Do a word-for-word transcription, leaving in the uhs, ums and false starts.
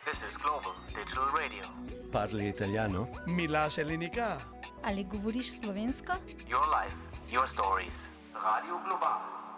This is Global Digital Radio. Parli italiano? Mi lascia l'unica. Ali govoriš slovensko? Your life, your stories. Radio Global.